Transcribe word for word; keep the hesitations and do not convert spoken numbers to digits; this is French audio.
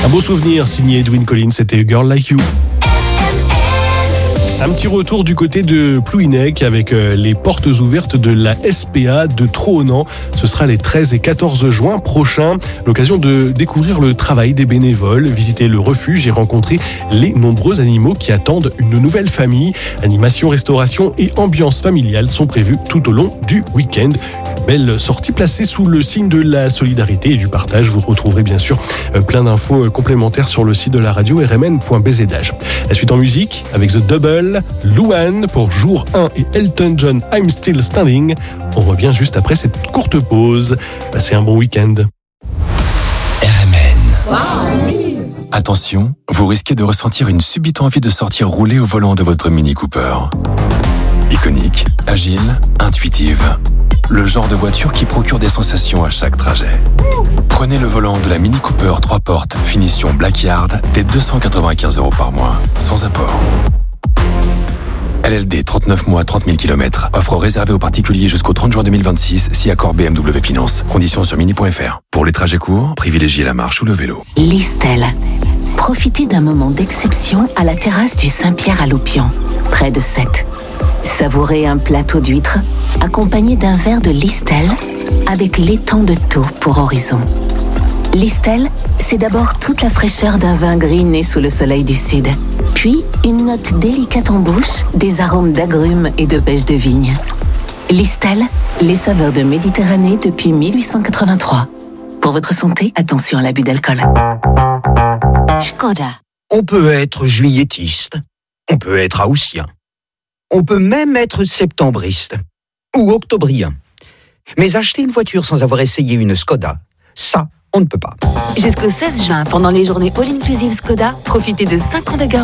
Un beau souvenir signé Edwyn Collins, c'était A Girl Like You. Un petit retour du côté de Plouhinec avec les portes ouvertes de la S P A de Trohonant. Ce sera les treize et quatorze juin prochains. L'occasion de découvrir le travail des bénévoles, visiter le refuge et rencontrer les nombreux animaux qui attendent une nouvelle famille. Animation, restauration et ambiance familiale sont prévues tout au long du week-end. Une belle sortie placée sous le signe de la solidarité et du partage. Vous retrouverez bien sûr plein d'infos complémentaires sur le site de la radio r m n point b z h. La suite en musique avec The Double, Louane pour jour un et Elton John, I'm Still Standing. On revient juste après cette courte pause. Passez un bon week-end. R M N. Wow. Attention, vous risquez de ressentir une subite envie de sortir rouler au volant de votre Mini Cooper. Iconique, agile, intuitive. Le genre de voiture qui procure des sensations à chaque trajet. Prenez le volant de la Mini Cooper trois portes, finition Blackyard, dès deux cent quatre-vingt-quinze euros par mois, sans apport. L L D, trente-neuf mois, trente mille kilomètres. Offre réservée aux particuliers jusqu'au trente juin deux mille vingt-six, si accord B M W Finance. Conditions sur mini point f r. Pour les trajets courts, privilégiez la marche ou le vélo. Listel. Profitez d'un moment d'exception à la terrasse du Saint-Pierre à Loupian, près de Sète. Savourez un plateau d'huîtres accompagné d'un verre de Listel avec l'étang de Thau pour horizon. Listel, c'est d'abord toute la fraîcheur d'un vin gris né sous le soleil du sud, puis une note délicate en bouche, des arômes d'agrumes et de pêche de vigne. Listel, les saveurs de Méditerranée depuis mille huit cent quatre-vingt-trois. Pour votre santé, attention à l'abus d'alcool. Skoda. On peut être juilletiste, on peut être haussien, on peut même être septembriste ou octobrien. Mais acheter une voiture sans avoir essayé une Skoda, ça, on ne peut pas. Jusqu'au seize juin, pendant les journées All Inclusive Skoda, profitez de cinq ans de garantie